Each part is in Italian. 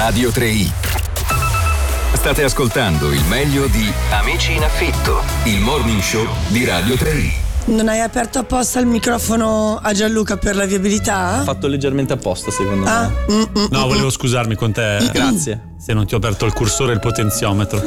Radio 3i. State ascoltando il meglio di Amici in affitto, il morning show di Radio 3i. Non hai aperto apposta il microfono a Gianluca per la viabilità? Fatto leggermente apposta, secondo me. No, volevo scusarmi con te. Grazie. Se non ti ho aperto il cursore e il potenziometro.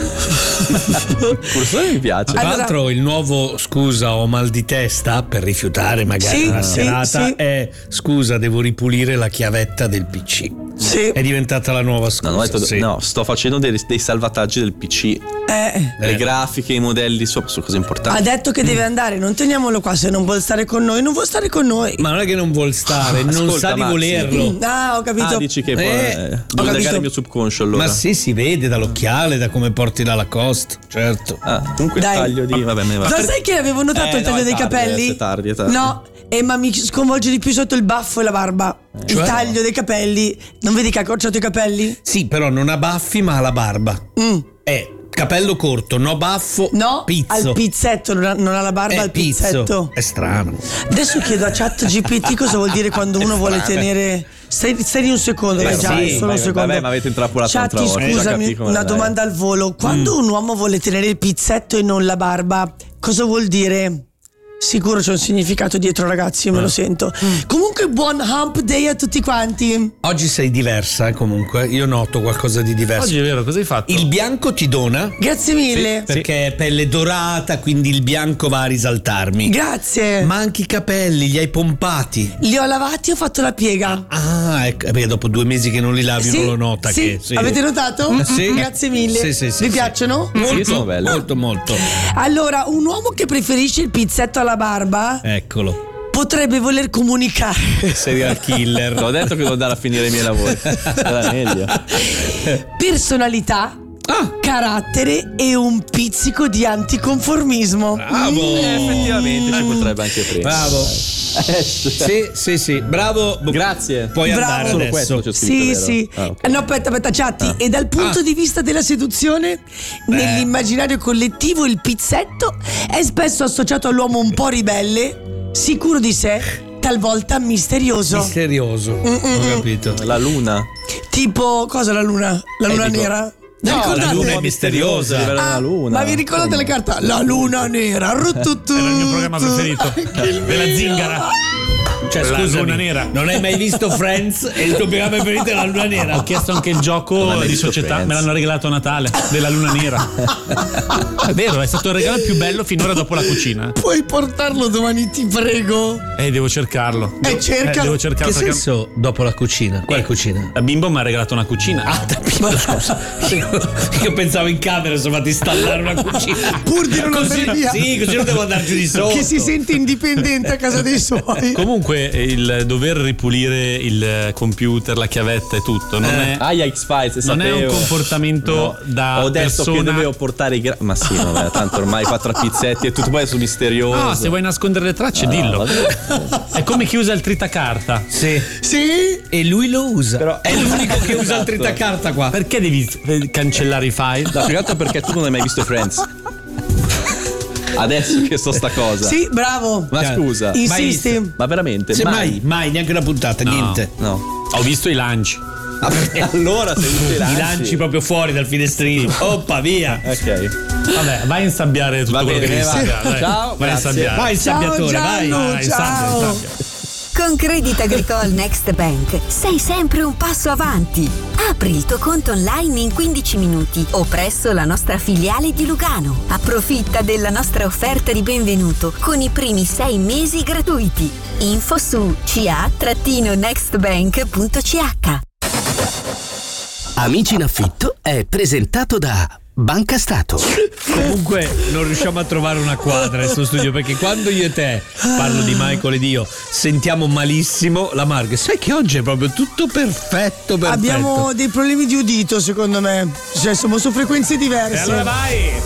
Il cursore mi piace. Tra l'altro il nuovo scusa ho mal di testa per rifiutare magari una serata è scusa devo ripulire la chiavetta del PC. Sì. È diventata la nuova scusa. No, sto facendo dei salvataggi del PC. Le grafiche, i modelli sono cose importanti. Ha detto che deve andare, non teniamolo qua. Se non vuol stare con noi, non vuol stare con noi. Ma non è che non vuol stare, non ascolta, sa di Mazzi. Ho volerlo. capito. Dici che devo indagare il mio subconscio allora. Ma sì, si vede dall'occhiale, da come porti la Lacoste, certo. Comunque Dai. il taglio di... Vabbè, me ne va. Ma sai che avevo notato il taglio dei capelli? È tardi. No, ma mi sconvolge di più sotto il baffo e la barba. Il Cioè? taglio dei capelli. Non vedi che ha accorciato i capelli? Sì, però non ha baffi ma ha la barba. Capello corto, no baffo, No, pizzo. al pizzetto, non ha la barba al pizzo. pizzetto. È strano. Adesso chiedo a ChatGPT cosa vuol dire quando uno vuole tenere. Stai un secondo, solo un secondo. Vabbè, ma avete intrappolato Chat, un'altra volta. scusami, una domanda al volo. Quando un uomo vuole tenere il pizzetto e non la barba, cosa vuol dire? Sicuro c'è un significato dietro, ragazzi, io me lo sento. Comunque buon hump day a tutti quanti. Oggi sei diversa comunque, io noto qualcosa di diverso. Oggi è vero, cosa hai fatto? Il bianco ti dona? Grazie mille. Perché è pelle dorata, quindi il bianco va a risaltarmi. Grazie. Ma anche i capelli, li hai pompati? Li ho lavati e ho fatto la piega. Ah, ecco, beh, dopo 2 mesi che non li lavi non lo nota che... Sì. Avete notato? Sì. Grazie mille. Sì, Vi piacciono? Molto, sono belli. molto. Allora, un uomo che preferisce il pizzetto alla barba Eccolo. potrebbe voler comunicare. Serial killer. L'ho detto che devo andare a finire i miei lavori. Era meglio. Personalità, carattere e un pizzico di anticonformismo. Bravo. Effettivamente ci potrebbe anche prendere. Bravo. Sì, bravo. Grazie. Puoi Bravo. andare Solo adesso. questo c'è scritto, Sì. vero? Ok. No, aspetta, Chatti. E dal punto di vista della seduzione, nell'immaginario collettivo il pizzetto è spesso associato all'uomo un po' ribelle, sicuro di sé, talvolta misterioso. Misterioso. Ho capito. La luna. Tipo, cosa la luna? La luna dico- nera? Vi No, ricordate? la luna è misteriosa. La luna. Ma vi ricordate le carte? La luna nera. Era il mio programma preferito. Della zingara. Cioè, La scusami, luna nera. non hai mai visto Friends e il tuo programma preferito è la luna nera? Ho chiesto anche il gioco hai mai di visto società, Friends? me l'hanno regalato a Natale, della luna nera. È vero, è stato il regalo più bello finora dopo la cucina. Puoi portarlo domani, ti prego. Devo cercarlo. cercalo. Devo cercarlo Che perché senso dopo la cucina? Quale cucina? la bimbo mi ha regalato una cucina. Scusa. Io pensavo in camera insomma di installare una cucina. Pur di non andare via. Sì, così non devo andare giù di sotto. Che si sente indipendente a casa dei suoi. Comunque il dover ripulire il computer, la chiavetta e tutto non è X-Files, non è un sapevo. comportamento da Ho detto persona. che dovevo portare i ma sì, vabbè, tanto ormai 4 pizzetti e tutto poi su misterioso. No, se vuoi nascondere le tracce dillo. È come chi usa il tritacarta. Sì. Sì? E lui lo usa. Però- è l'unico che usa il Esatto. tritacarta qua. Perché devi cancellare i file? No, più che altro perché tu non hai mai visto Friends. Adesso che so sta cosa. Sì, bravo. Ma scusa. Insisti. Ma veramente? Sì, mai, neanche una puntata, niente. No. Ho visto i lanci. E allora sei tutti I lanci proprio fuori dal finestrino. Oppa, via. Ok. Vabbè, vai a insabbiare tutto Va quello bene, che devi va. insabbiare, dai. Ciao, vai a grazie. insabbiare. Vai il sabbiatore, vai. Gianlu, Vai, ciao. insabbia. Con Credit Agricole Next Bank sei sempre un passo avanti. Apri il tuo conto online in 15 minuti o presso la nostra filiale di Lugano. Approfitta della nostra offerta di benvenuto con i primi 6 mesi gratuiti. Info su ca-nextbank.ch. Amici in affitto è presentato da Banca Stato. Comunque non riusciamo a trovare una quadra in sto studio, perché quando io e te, parlo di Michael ed io, sentiamo malissimo la Marghe. Sai che oggi è proprio tutto perfetto. Abbiamo dei problemi di udito, secondo me. Cioè, siamo su frequenze diverse. E allora vai!